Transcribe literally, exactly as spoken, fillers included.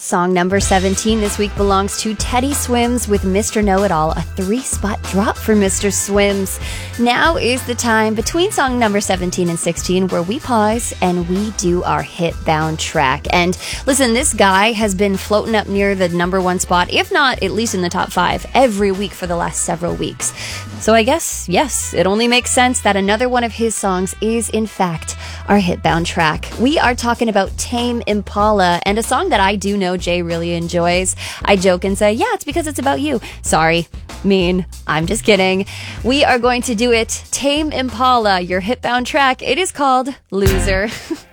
Song number seventeen this week belongs to Teddy Swims with Mister Know-It-All, a three-spot drop for Mister Swims. Now is the time between song number seventeen and sixteen where we pause and we do our hit-bound track. And listen, this guy has been floating up near the number one spot, if not at least in the top five, every week for the last several weeks. So I guess, yes, it only makes sense that another one of his songs is, in fact, our hit-bound track. We are talking about Tame Impala, and a song that I do know Jay really enjoys. I joke and say, yeah, it's because it's about you. Sorry, mean. I'm just kidding. We are going to do it. Tame Impala, your hit-bound track. It is called Loser.